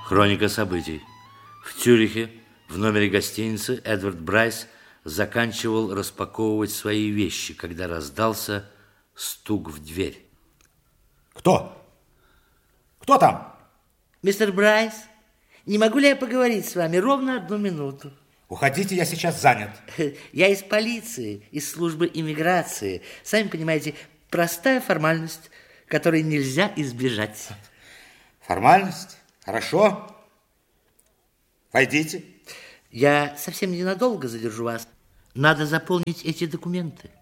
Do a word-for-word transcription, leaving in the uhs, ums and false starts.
Хроника событий. В Цюрихе, в номере гостиницы, Эдвард Брайс заканчивал распаковывать свои вещи, когда раздался стук в дверь. Кто? Кто там? Мистер Брайс, не могу ли я поговорить с вами ровно одну минуту? Уходите, я сейчас занят. Я из полиции, из службы иммиграции. Сами понимаете, простая формальность, которой нельзя избежать. Формальность? Хорошо. Войдите. Я совсем ненадолго задержу вас. Надо заполнить эти документы.